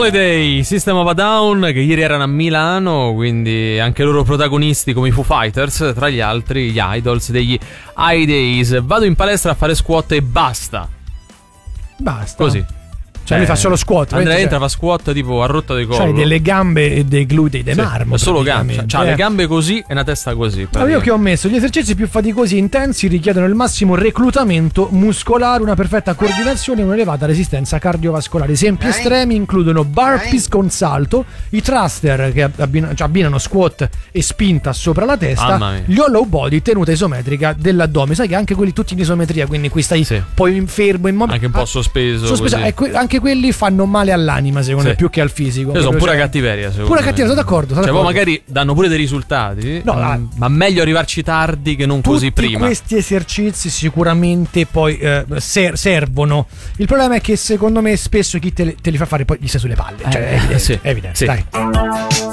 Holiday, System of a Down, che ieri erano a Milano, quindi anche loro protagonisti come i Foo Fighters, tra gli altri gli idols degli High Days. Vado in palestra a fare squat e basta. Così. Cioè lui fa solo squat. Andrea entra, fa squat tipo a rotta di collo. C'hai delle gambe e dei glutei di marmo. Solo gambe. C'ha le gambe così e una testa così. Io che ho messo gli esercizi più faticosi e intensi richiedono il massimo reclutamento muscolare, una perfetta coordinazione e un'elevata resistenza cardiovascolare. Esempi estremi includono burpees con salto, i thruster che abbinano squat e spinta sopra la testa, gli hollow body, tenuta isometrica dell'addome. Sai che anche quelli tutti in isometria, quindi qui stai poi fermo, immobile, anche un po' sospeso. Anche quelli fanno male all'anima, secondo me, più che al fisico. Sono pura cattiveria, secondo me. Pura cattiveria, sono d'accordo. Poi magari danno pure dei risultati, ma meglio arrivarci tardi che non così prima. Questi esercizi sicuramente poi servono. Il problema è che secondo me spesso chi te li fa fare poi gli sta sulle palle. Cioè, è evidente. Dai.